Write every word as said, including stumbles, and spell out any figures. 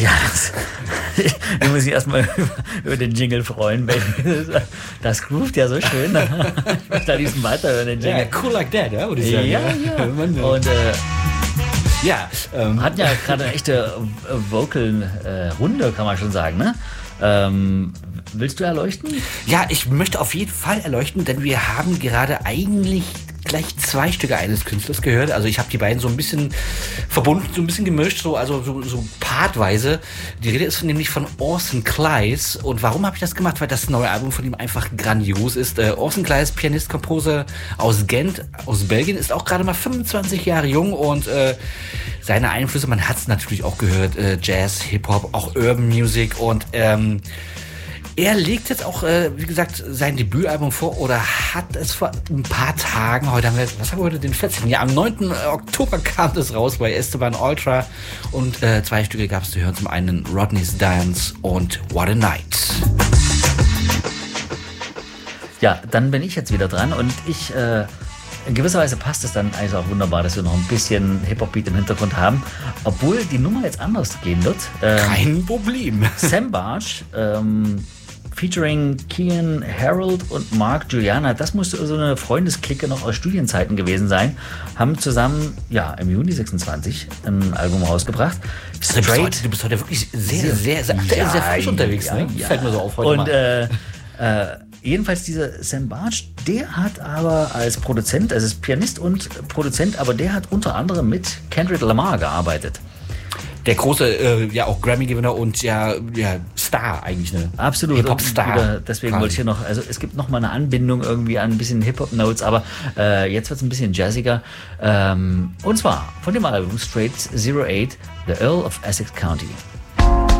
Ja, das, du musst dich erstmal über, über den Jingle freuen, weil das groovt ja so schön. Ich möchte da diesen weiter über den Jingle. Ja, cool like that, ja, würde ich sagen. Ja, ja. Und äh, ja, ähm, hat ja gerade eine echte Vocal-Runde, kann man schon sagen, ne? Ähm, willst du erleuchten? Ja, ich möchte auf jeden Fall erleuchten, denn wir haben gerade eigentlich gleich zwei Stücke eines Künstlers gehört. Also ich habe die beiden so ein bisschen verbunden, so ein bisschen gemischt, so, also so, so partweise. Die Rede ist nämlich von Orson Kleiss. Und warum habe ich das gemacht? Weil das neue Album von ihm einfach grandios ist. Äh, Orson Kleiss, Pianist, Komposer aus Gent, aus Belgien, ist auch gerade mal fünfundzwanzig Jahre jung und äh, seine Einflüsse, man hat es natürlich auch gehört, äh, Jazz, Hip-Hop, auch Urban Music und ähm, er legt jetzt auch, äh, wie gesagt, sein Debütalbum vor oder hat es vor ein paar Tagen, heute haben wir, was haben wir heute, den vierzehnten Ja, am neunten Oktober kam das raus bei Esteban Ultra und äh, zwei Stücke gab es zu hören, zum einen Rodney's Dance und What a Night. Ja, dann bin ich jetzt wieder dran und ich, äh, in gewisser Weise passt es dann eigentlich auch wunderbar, dass wir noch ein bisschen Hip-Hop-Beat im Hintergrund haben, obwohl die Nummer jetzt anders gehen wird. Ähm, Kein Problem. Sam Barge, ähm, featuring Kian Harold und Mark Juliana, das muss so eine Freundesklicke noch aus Studienzeiten gewesen sein, haben zusammen, ja, im Juni sechsundzwanzig ein Album rausgebracht. Straight. Du bist heute, du bist heute wirklich sehr, sehr, sehr, sehr, ja, sehr frisch unterwegs, ja, ne? ja. Fällt mir so auf heute Und mal. äh, äh, jedenfalls dieser Sam Barge, der hat aber als Produzent, also ist Pianist und Produzent, aber der hat unter anderem mit Kendrick Lamar gearbeitet. Der große, äh, ja auch Grammy-Gewinner und ja, ja Star eigentlich, ne? Absolut. Hip-Hop-Star. Wieder, deswegen wollte ich hier noch, also es gibt noch mal eine Anbindung irgendwie an ein bisschen Hip-Hop-Notes, aber äh, jetzt wird es ein bisschen jazziger. Ähm, und zwar von dem Album Straight Zero Eight, The Earl of Essex County.